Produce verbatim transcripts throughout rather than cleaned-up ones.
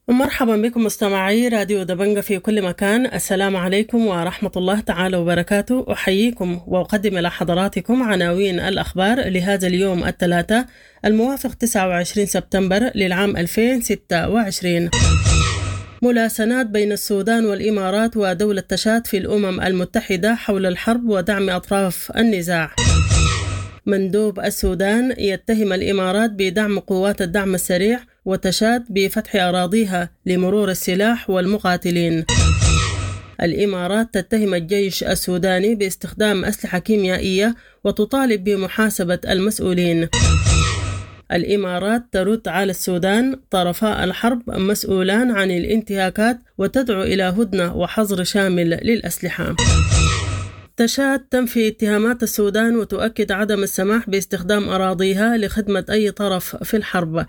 مرحبا بكم مستمعي راديو دبنجة في كل مكان. السلام عليكم ورحمة الله تعالى وبركاته. أحييكم وأقدم إلى حضراتكم عناوين الأخبار لهذا اليوم الثلاثاء الموافق تسعة وعشرين سبتمبر للعام ألفين وستة وعشرين. ملاسنات بين السودان والإمارات ودولة تشاد في الأمم المتحدة حول الحرب ودعم أطراف النزاع. مندوب السودان يتهم الإمارات بدعم قوات الدعم السريع وتشاد بفتح أراضيها لمرور السلاح والمقاتلين. الإمارات تتهم الجيش السوداني باستخدام أسلحة كيميائية وتطالب بمحاسبة المسؤولين. الإمارات ترد على السودان طرفاء الحرب مسؤولان عن الانتهاكات وتدعو إلى هدنة وحظر شامل للأسلحة. تشاد تنفي اتهامات السودان وتؤكد عدم السماح باستخدام أراضيها لخدمة أي طرف في الحرب.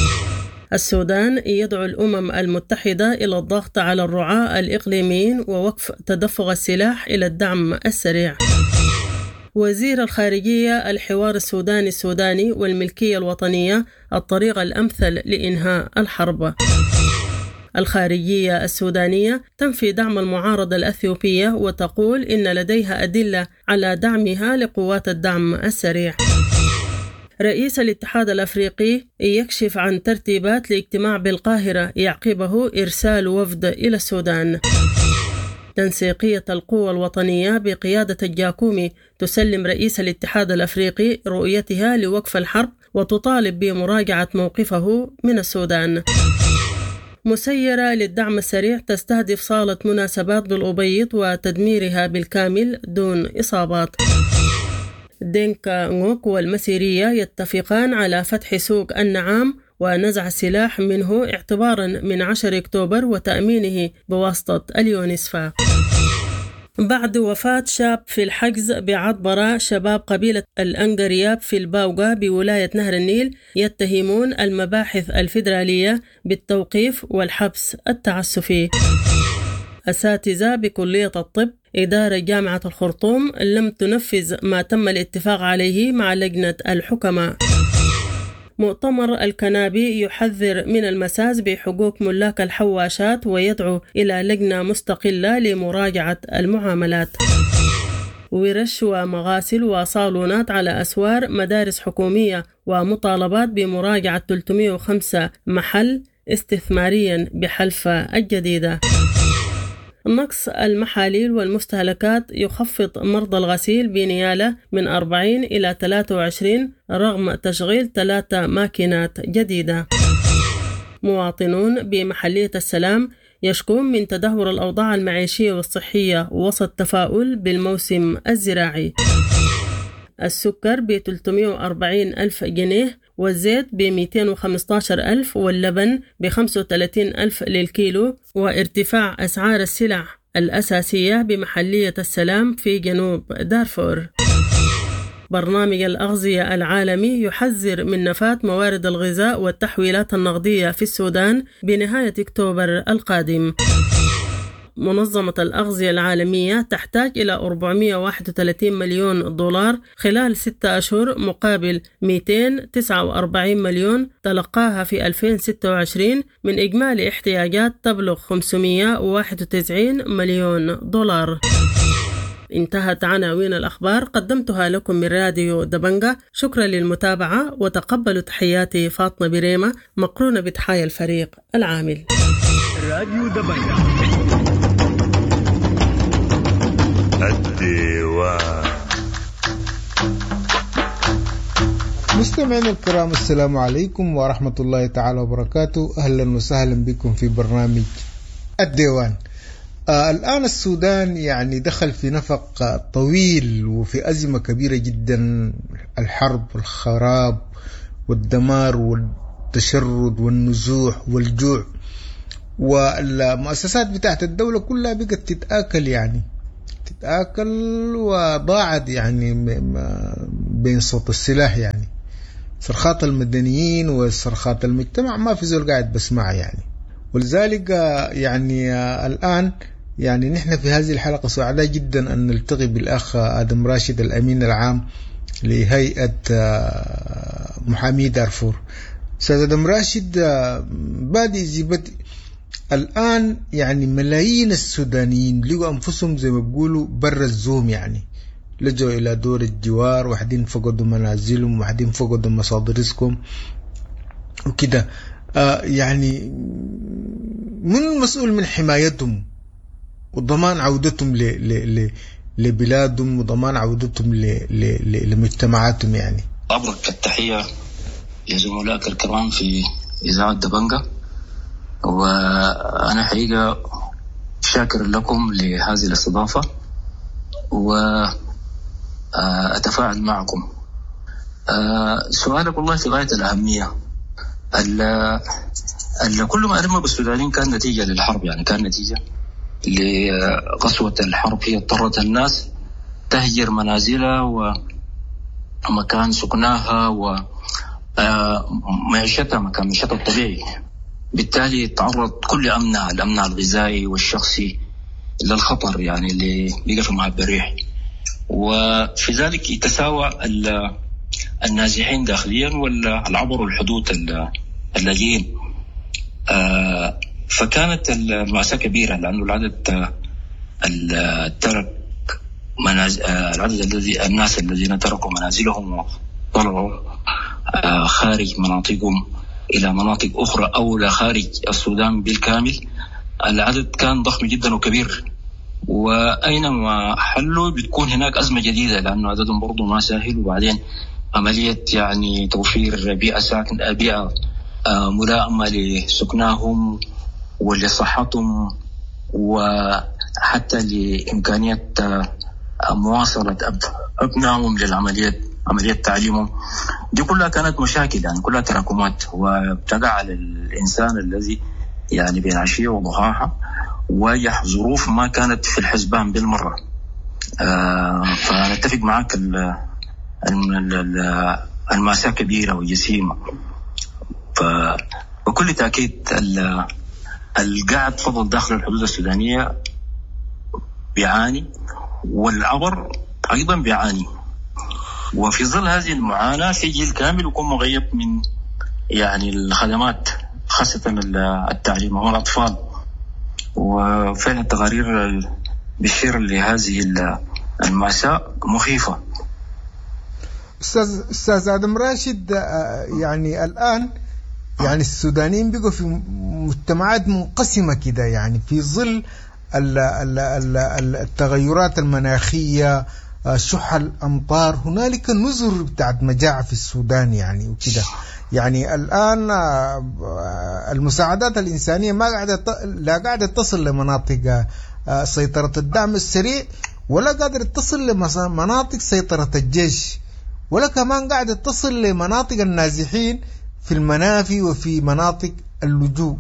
السودان يدعو الأمم المتحدة إلى الضغط على الرعاة الإقليميين ووقف تدفق السلاح إلى الدعم السريع. وزير الخارجية الحوار السوداني السوداني والملكية الوطنية الطريقة الأمثل لإنهاء الحرب. الخارجية السودانية تنفي دعم المعارضة الأثيوبية وتقول إن لديها أدلة على دعمها لقوات الدعم السريع. رئيس الاتحاد الأفريقي يكشف عن ترتيبات لاجتماع بالقاهرة يعقبه إرسال وفد إلى السودان. تنسيقية القوى الوطنية بقيادة الجاكومي تسلم رئيس الاتحاد الأفريقي رؤيتها لوقف الحرب وتطالب بمراجعة موقفه من السودان. مسيرة للدعم السريع تستهدف صالة مناسبات بالأبيض وتدميرها بالكامل دون إصابات. دينكا نوك والمسيرية يتفقان على فتح سوق النعام ونزع السلاح منه اعتبارا من عشرة أكتوبر وتأمينه بواسطة اليونسفا. بعد وفاة شاب في الحجز بعطبرة، شباب قبيلة الأنقرياب في الباوغا بولاية نهر النيل يتهمون المباحث الفيدرالية بالتوقيف والحبس التعسفي. أساتذة بكلية الطب إدارة جامعة الخرطوم لم تنفذ ما تم الاتفاق عليه مع لجنة الحكماء. مؤتمر الكنابي يحذر من المساس بحقوق ملاك الحواشات ويدعو إلى لجنة مستقلة لمراجعة المعاملات. ورش ومغاسل وصالونات على أسوار مدارس حكومية ومطالبات بمراجعة ثلاثمئة وخمسة محل استثماريا بحلفة الجديدة. نقص المحاليل والمستهلكات يخفض مرضى الغسيل بنيالة من أربعين إلى ثلاثة وعشرين رغم تشغيل ثلاثة ماكينات جديدة. مواطنون بمحلية السلام يشكون من تدهور الأوضاع المعيشية والصحية وسط تفاؤل بالموسم الزراعي. السكر ب ثلاثمئة وأربعين ألف جنيه والزيت ب مئتين وخمسة عشر ألف واللبن ب خمسة وثلاثين ألف للكيلو. وارتفاع أسعار السلع الأساسية بمحلية السلام في جنوب دارفور. برنامج الأغذية العالمي يحذر من نفاذ موارد الغذاء والتحويلات النقدية في السودان بنهاية أكتوبر القادم. منظمة الأغذية العالمية تحتاج إلى أربعمئة وواحد وثلاثين مليون دولار خلال ستة أشهر مقابل مئتين وتسعة وأربعين مليون تلقاها في ألفين وستة وعشرين من إجمالي احتياجات تبلغ خمسمئة وواحد وتسعين مليون دولار. انتهت عناوين الأخبار قدمتها لكم من راديو دبنجة. شكرا للمتابعة وتقبلوا تحياتي فاطمة بريمة مقرونة بتحايا الفريق العامل. راديو دبنجة الديوان. مستمعينا الكرام، السلام عليكم ورحمة الله تعالى وبركاته. أهلا وسهلا بكم في برنامج الديوان. آه الآن السودان يعني دخل في نفق آه طويل وفي أزمة كبيرة جدا، الحرب والخراب والدمار والتشرد والنزوح والجوع، والمؤسسات بتاعت الدولة كلها بقت تتآكل يعني تتآكل وضاعت يعني بين صوت السلاح، يعني صرخات المدنيين وصرخات المجتمع ما في زول قاعد بسمع يعني. ولذلك يعني الآن يعني نحن في هذه الحلقة سعداء جدا أن نلتقي بالأخ آدم راشد الأمين العام لهيئة محامي دارفور. أستاذ آدم راشد، بادئ الآن يعني ملايين السودانيين لقوا أنفسهم زي ما بيقولوا برا الزوم، يعني لجوا إلى دور الجوار، وحدين فقدوا منازلهم، وحدين فقدوا مصادر رزقهم وكده. آه يعني من المسؤول من حمايتهم وضمان عودتهم ل ل ل لبلادهم وضمان عودتهم ل ل لمجتمعاتهم؟ يعني أبرك التحية لزملائك الكرام في إذاعة دبنجة، وأنا حقيقة شاكر لكم لهذه الاستضافة وأتفاعل معكم. سؤالك والله في غاية الأهمية. كل ما ألم بالسودانيين كان نتيجة للحرب، يعني كان نتيجة لقسوة الحرب. هي اضطرت الناس تهجر منازلها ومكان سكناها ومعيشتها، مكان معيشتها الطبيعي. بالتالي تعرض كل أمنها الأمن الغذائي والشخصي للخطر، يعني اللي بيقف مع البريح. وفي ذلك يتساوى النازحين داخليا والعبر الحدود اللاجئين. فكانت المأساة كبيرة، لأنه العدد ترك منازل، العدد الذي الناس الذين تركوا منازلهم وطلعوا خارج مناطقهم إلى مناطق أخرى أو إلى خارج السودان بالكامل، العدد كان ضخم جدا وكبير. وأينما حلوا بتكون هناك أزمة جديدة، لأنه عددهم برضو ما سهل. وبعدين عملية يعني توفير بيئة ساكن بيئة ملائمة لسكناهم ولصحتهم وحتى لإمكانية مواصلة أبنائهم للعمليات عملية تعليمهم. دي كلها كانت مشاكل، يعني كلها تراكمات، وتقع على الإنسان الذي يعني بين عشية وضحاها واجه ظروف ما كانت في الحسبان بالمرة. آه فنتفق معك المأساة كبيرة وجسيمة. فبكل تأكيد القاعد فضل داخل الحدود السودانية بيعاني، والعبر أيضا بيعاني. وفي ظل هذه المعاناة في جيل كامل يكون مغيب من يعني الخدمات، خاصة التعليم والأطفال. وفعلا التقارير بشير لهذه المأساة مخيفة. أستاذ أستاذ آدم راشد، يعني الآن يعني السودانيين بقوا في مجتمعات منقسمة كده، يعني في ظل التغيرات المناخية، شح الأمطار، هنالك نذر بتاعت مجاعة في السودان يعني وكده. يعني الآن المساعدات الإنسانية ما قاعدة لا قاعدة تصل لمناطق سيطرة الدعم السريع، ولا قادرة تصل لمناطق سيطرة الجيش، ولا كمان قاعدة تصل لمناطق النازحين في المنافي وفي مناطق اللجوء.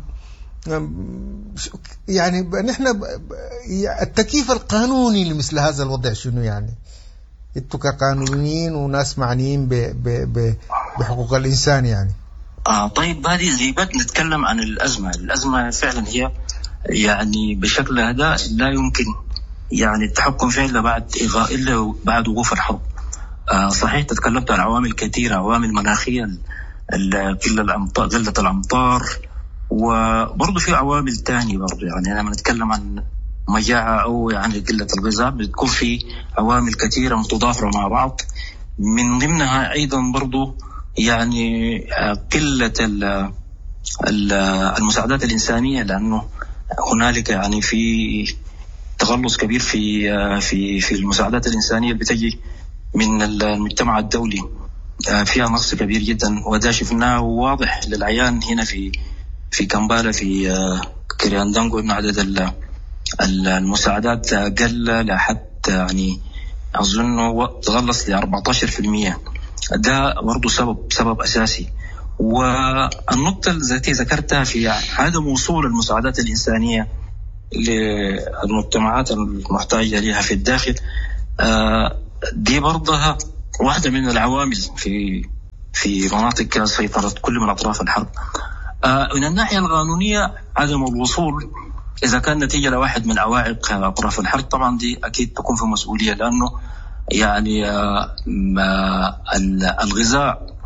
يعني نحن التكييف القانوني لمثل هذا الوضع شنو؟ يعني انتوا كقانونيين وناس معنيين بحقوق الإنسان يعني. آه طيب، هذه زي بد نتكلم عن الأزمة. الأزمة فعلا هي يعني بشكل هذا لا يمكن يعني التحكم فيها إلا بعد إغاء إلا بعد وقوف الحرب. آه صحيح تتكلمت عن عوامل كثيرة، عوامل مناخية، قلة الأمطار قلة الأمطار وبرضه في عوامل تانية برضه. يعني لما نتكلم عن مجاعة أو يعني قلة الغذاء بتكون في عوامل كثيرة متضافرة مع بعض، من ضمنها أيضا برضو يعني قلة المساعدات الإنسانية، لأنه هنالك يعني في تغلظ كبير في في في المساعدات الإنسانية اللي بتجي من المجتمع الدولي، فيها نقص كبير جدا. وده شفناه واضح للعيان هنا في في كامبالا في كرياندانغو، إن عدد المساعدات قل لحد يعني أظن تغلص ل أربعة عشر بالمئة. ده برضو سبب سبب أساسي. والنقطة التي ذكرتها في عدم وصول المساعدات الإنسانية للمجتمعات المحتاجة لها في الداخل، دي برضها واحدة من العوامل في في مناطق سيطرة كل من أطراف الحرب. من الناحية القانونية عدم الوصول إذا كان نتيجة لواحد من عوائق أطراف الحرب، طبعا دي أكيد تكون في مسؤولية، لأنه يعني الغذاء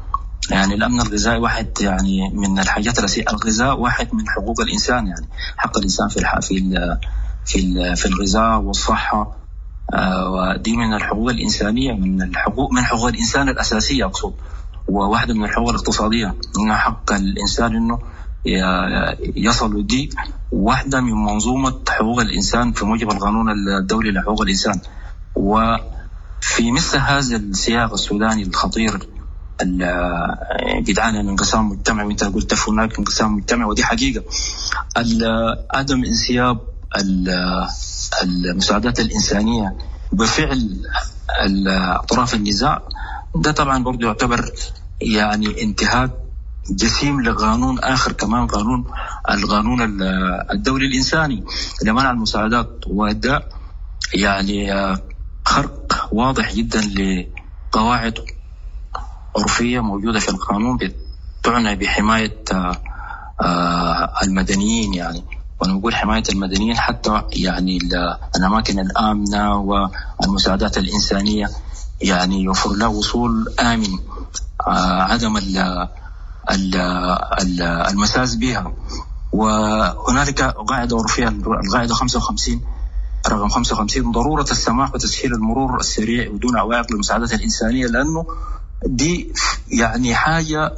يعني الأمن الغذائي واحد يعني من الحاجات الأساسية. الغذاء واحد من حقوق الإنسان، يعني حق الإنسان في الح... في ال... في ال... في الغذاء والصحة، آه ودي من الحقوق الإنسانية، من الحقوق من حقوق الإنسان الأساسية أقصد، وواحدة من الحقوق الاقتصادية، إن حق الإنسان إنه يصل. دي واحدة من منظومة حقوق الإنسان في موجب القانون الدولي لحقوق الإنسان. وفي مثل هذا السياق السوداني الخطير بيدعانا انقسام مجتمعي، وانت قلت هناك انقسام مجتمعي ودي حقيقة. عدم انسياب المساعدات الإنسانية بفعل أطراف النزاع ده طبعا برضو يعتبر يعني انتهاك جسيم لقانون آخر، كمان قانون القانون الدولي الإنساني لمنع المساعدات، وده يعني خرق واضح جدا لقواعد عرفية موجودة في القانون بتعنى بحماية المدنيين. يعني ونقول حماية المدنيين حتى يعني الأماكن الآمنة والمساعدات الإنسانية يعني يوفر له وصول آمن، عدم المساس بها. وهنالك قاعدة عرفية، القاعدة خمسة وخمسين رقم خمسة وخمسين، ضرورة السماح وتسهيل المرور السريع بدون عوائق للمساعدات الإنسانية، لأنه دي يعني حاجة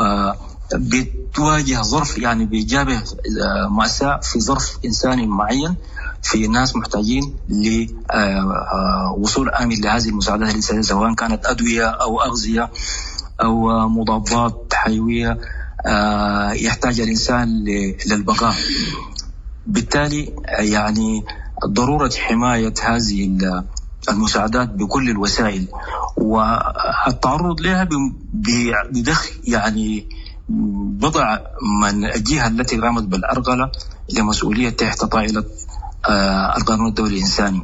بتواجه ظرف، يعني بيجابه مأساة في ظرف إنساني معين في ناس محتاجين لوصول آمن لهذه المساعدات الإنسانية، سواء كانت أدوية أو أغذية أو مضادات حيوية يحتاج الإنسان للبقاء. بالتالي يعني ضرورة حماية هذه المساعدات بكل الوسائل، والتعرض لها بدخل يعني بضع من الجهة التي قامت بالأرغلة لمسؤولية تحت طائلة القانون الدولي الإنساني.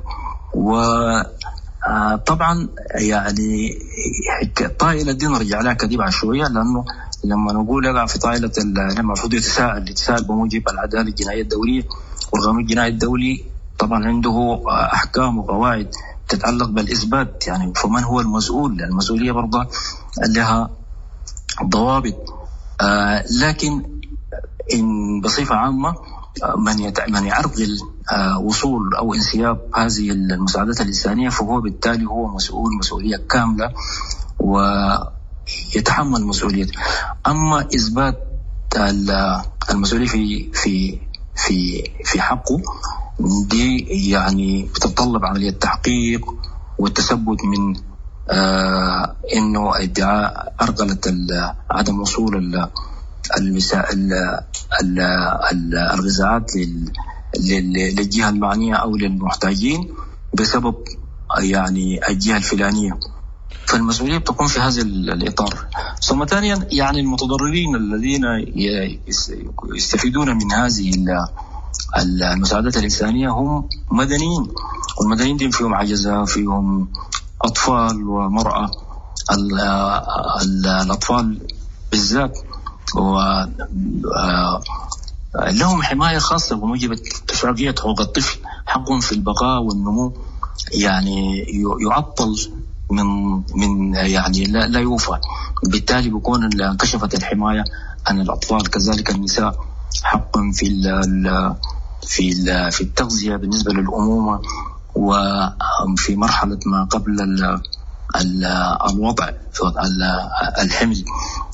وطبعا يعني الطائلة دي نرجع لها كذب عشوائية، لأنه لما نقول يقع في طائلة لما المفروض يتساءل يتساءل بموجب العدالة الجنائية الدولية والقانون الجنائي الدولي، طبعا عنده أحكام وقواعد تتعلق بالإثبات، يعني فمن هو المسؤول؟ المسؤولية برضه لها ضوابط. آه لكن إن بصفة عامة من من يعرقل آه وصول أو انسياب هذه المساعدات الإنسانية فهو بالتالي هو مسؤول مسؤولية كاملة ويتحمل مسؤوليته. أما إثبات المسؤولية في في في في حقه دي يعني بتتطلب عملية تحقيق والتثبت من آه إنه ادعاء أرغلة عدم وصول الغذاءات للجهة المعنية أو للمحتاجين بسبب يعني الجهة الفلانية، فالمسؤولية بتكون في هذا الإطار. ثم ثانيا يعني المتضررين الذين يستفيدون من هذه المساعدات الإنسانية هم مدنيين، والمدنيين دي فيهم عجزة، فيهم أطفال ومرأة. الأطفال بالذات ولهم حماية خاصة بموجب اتفاقية حقوق الطفل، حقهم في البقاء والنمو يعني يعطل من من يعني لا, لا يوفى. بالتالي بيكون كشفت الحماية عن الأطفال. كذلك النساء حق في ال في ال في التغذية بالنسبة للأمومة وفي مرحلة ما قبل ال ال الوضع الحمل،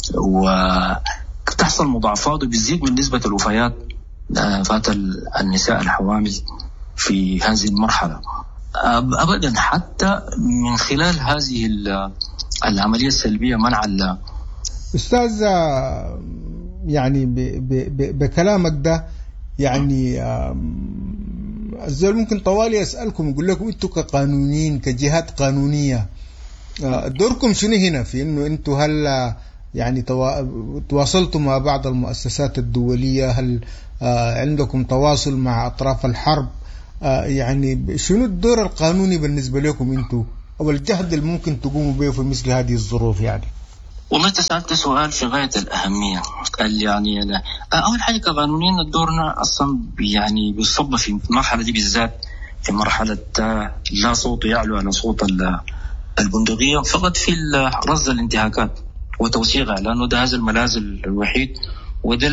وتحصل مضاعفات وبتزيد من نسبة الوفيات فات النساء الحوامل في هذه المرحلة أبدا. حتى من خلال هذه العملية السلبية منع ال أستاذ يعني بكلامك ده يعني الزول ممكن طوالي أسألكم يقول لكم أنتوا كقانونيين كجهات قانونية دوركم شنو هنا في إنه أنتوا هل يعني تواصلتوا مع بعض المؤسسات الدولية؟ هل عندكم تواصل مع أطراف الحرب؟ يعني شنو الدور القانوني بالنسبة لكم أنتوا أو الجهد اللي ممكن تقوموا به في مثل هذه الظروف؟ يعني والله تسألت سؤال في غاية الأهمية. قال يعني أنا أول حاجة كقانونيين دورنا أصلا يعني بيصب في المرحلة دي بالذات في مرحلة لا صوت يعلو على صوت البندقية فقط في رصد الانتهاكات وتوسيعها، لأنه ده هذا الملاذ الوحيد وده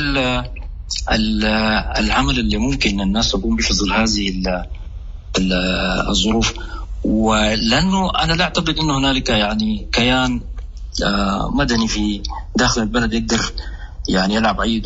العمل اللي ممكن الناس تقوم به في ظل هذه الظروف. ولأنه أنا لا أعتقد أنه هنالك يعني كيان مدني في داخل البلد يقدر يعني يلعب أي